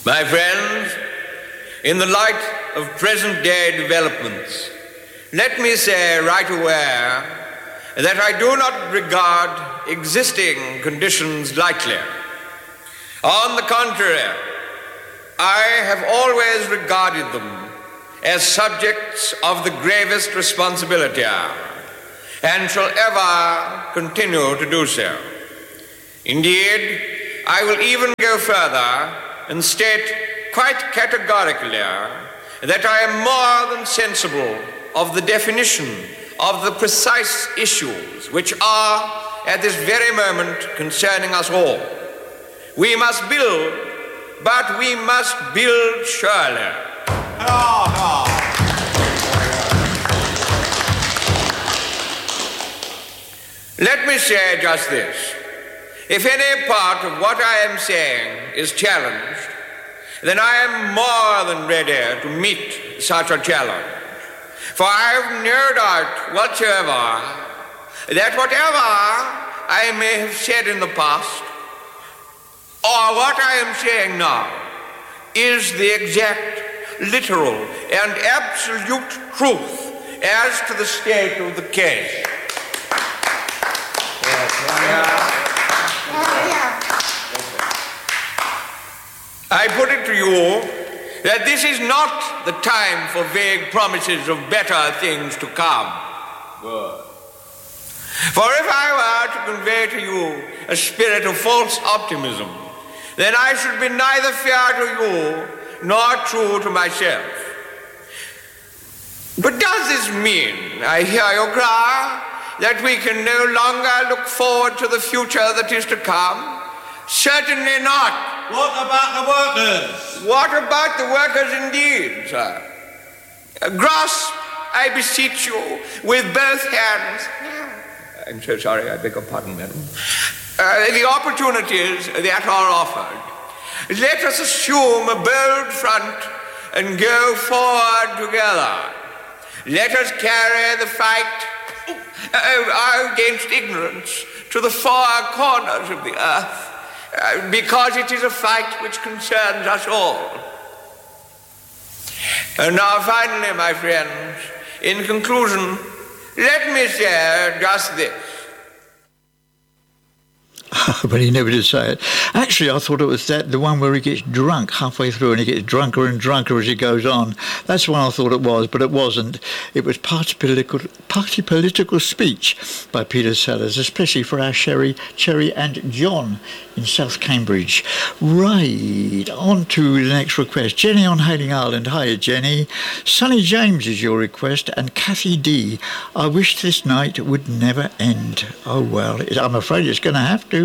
My friends, in the light of present-day developments, let me say right away that I do not regard existing conditions lightly. On the contrary, I have always regarded them as subjects of the gravest responsibility and shall ever continue to do so. Indeed, I will even go further and state quite categorically that I am more than sensible of the definition of the precise issues which are at this very moment concerning us all. We must build, but we must build surely. Let me say just this. If any part of what I am saying is challenged, then I am more than ready to meet such a challenge. For I have no doubt whatsoever that whatever I may have said in the past, or what I am saying now, is the exact, literal, and absolute truth as to the state of the case. I put it to you that this is not the time for vague promises of better things to come. Good. For if I were to convey to you a spirit of false optimism, then I should be neither fair to you nor true to myself. But does this mean, I hear you cry, that we can no longer look forward to the future that is to come? Certainly not. What about the workers? What about the workers indeed, sir? Grasp, I beseech you, with both hands. I'm so sorry, I beg your pardon, madam. The opportunities that are offered. Let us assume a bold front and go forward together. Let us carry the fight against ignorance to the far corners of the earth, because it is a fight which concerns us all. And now finally, my friends, in conclusion, let me say just this. But he never did say it. Actually, I thought it was the one where he gets drunk halfway through and he gets drunker and drunker as he goes on. That's the one I thought it was, but it wasn't. It was Party Political Speech by Peter Sellers, especially for our Cherry and John in South Cambridge. Right, on to the next request. Jenny on Hailing Island. Hiya, Jenny. Sonny James is your request, and Kathy D. I wish this night would never end. Oh, well, I'm afraid it's going to have to.